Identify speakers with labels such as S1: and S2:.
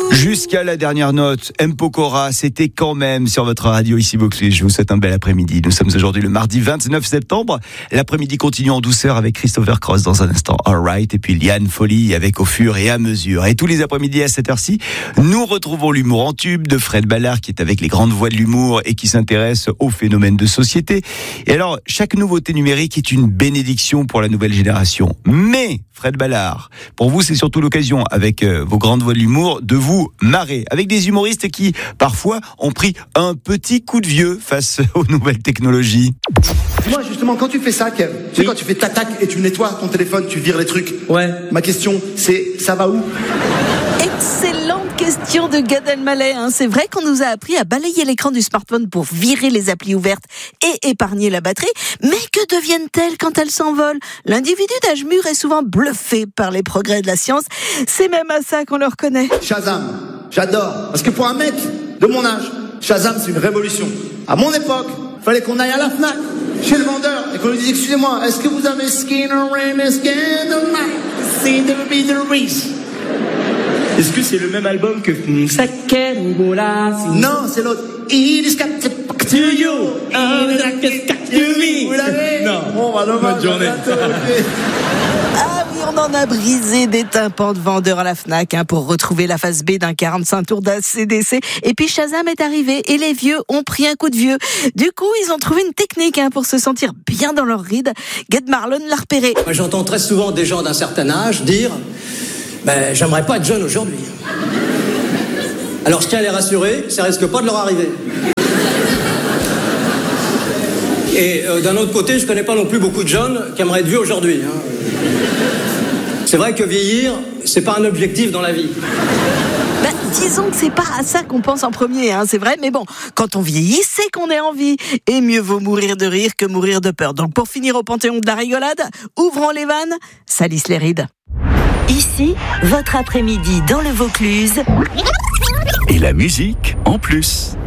S1: Jusqu'à la dernière note, M. Pokora, c'était quand même sur votre radio ici Vaucluse. Je vous souhaite un bel après-midi. Nous sommes aujourd'hui le mardi 29 septembre. L'après-midi continue en douceur avec Christopher Cross dans un instant. All right. Et puis Liane Folly avec Au fur et à mesure. Et tous les après-midi à cette heure-ci, nous retrouvons l'humour en tube de Fred Ballard qui est avec les grandes voix de l'humour et qui s'intéresse aux phénomènes de société. Et alors, chaque nouveauté numérique est une bénédiction pour la nouvelle génération. Mais, Fred Ballard, pour vous, c'est surtout l'occasion, avec vos grandes voix de l'humour, de vous marrer avec des humoristes qui, parfois, ont pris un petit coup de vieux face aux nouvelles technologies.
S2: Dis-moi justement, quand tu fais ça, Kev, tu sais quand tu fais tac et tu nettoies ton téléphone, tu vires les trucs.
S3: Ouais.
S2: Ma question, c'est ça va où?
S4: Excellente question de Gad Elmaleh. C'est vrai qu'on nous a appris à balayer l'écran du smartphone pour virer les applis ouvertes et épargner la batterie. Mais que deviennent-elles quand elles s'envolent? L'individu d'âge mûr est souvent bluffé par les progrès de la science. C'est même à ça qu'on le reconnaît.
S2: Shazam, j'adore. Parce que pour un mec de mon âge, Shazam c'est une révolution. À mon époque, fallait qu'on aille à la Fnac, chez le vendeur, et qu'on lui dise, excusez-moi, est-ce que vous avez Skinner Rain, Skinner C'est de Reese.
S3: Est-ce que c'est le même album que
S2: Non, c'est l'autre. It is got to you.
S3: Vous
S2: l'avez?
S3: Non.
S2: Bon, bah,
S3: Bonne journée.
S4: Ah oui, on en a brisé des tympans de vendeurs à la Fnac pour retrouver la face B d'un 45 tours d'ACDC. Et puis Shazam est arrivé et les vieux ont pris un coup de vieux. Du coup, ils ont trouvé une technique pour se sentir bien dans leur ride. Gad Marlon l'a repéré.
S5: Moi, j'entends très souvent des gens d'un certain âge dire « j'aimerais pas être jeune aujourd'hui ». Alors je tiens à les rassurer, ça risque pas de leur arriver. Et d'un autre côté, je connais pas non plus beaucoup de jeunes qui aimeraient être vieux aujourd'hui. C'est vrai que vieillir, c'est pas un objectif dans la vie.
S4: Disons que c'est pas à ça qu'on pense en premier, c'est vrai, mais bon, quand on vieillit, c'est qu'on est en vie. Et mieux vaut mourir de rire que mourir de peur. Donc pour finir au panthéon de la rigolade, ouvrons les vannes, salissent les rides.
S6: Ici, votre après-midi dans le Vaucluse.
S7: Et la musique en plus.